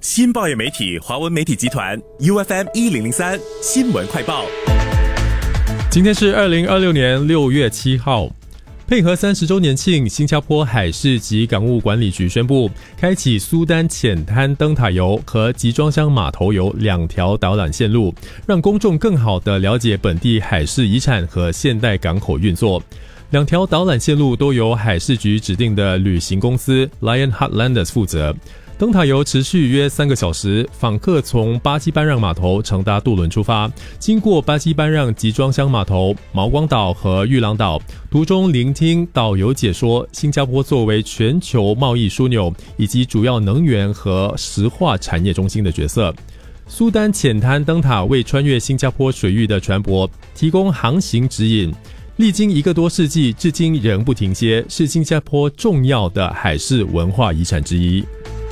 新报业媒体华文媒体集团 UFM 1003新闻快报。 今天是2026年6月7号，配合30周年庆，新加坡海事及港务管理局宣布，开启苏丹浅滩灯塔游和集装箱码头游2条导览线路，让公众更好地了解本地海事遗产和现代港口运作。2条导览线路都由海事局指定的旅行公司 Lion Heartlanders 负责。灯塔游持续约3个小时，访客从巴基班让码头乘搭渡轮出发，经过巴基班让集装箱码头、毛光岛和玉郎岛，途中聆听导游解说新加坡作为全球贸易枢纽以及主要能源和石化产业中心的角色。苏丹浅滩灯塔为穿越新加坡水域的船舶提供航行指引，历经1个多世纪，至今仍不停歇，是新加坡重要的海事文化遗产之一。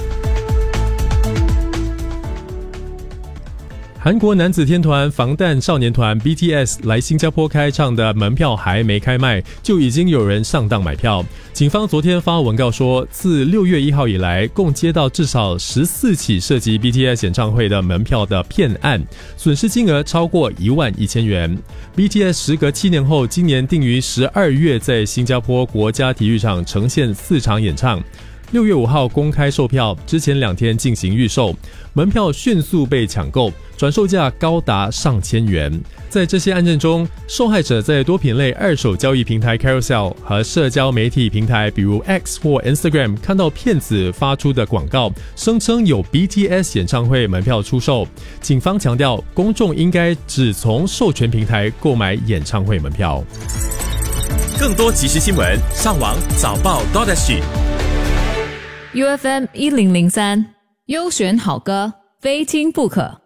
韩国男子天团防弹少年团 BTS 来新加坡开唱的门票还没开卖，就已经有人上当买票。警方昨天发文告说，自6月1号以来，共接到至少14起涉及 BTS 演唱会的门票的骗案，损失金额超过11000元。BTS 时隔7年后，今年定于12月在新加坡国家体育场呈现4场演唱。6月5号公开售票，之前2天进行预售，门票迅速被抢购，转售价高达上千元。在这些案件中，受害者在多品类二手交易平台 Carousell 和社交媒体平台比如 X 或 Instagram 看到骗子发出的广告，声称有 BTS 演唱会门票出售。警方强调，公众应该只从授权平台购买演唱会门票。 更多即时新闻，上网早报 .UFM 1003，优选好歌，非听不可。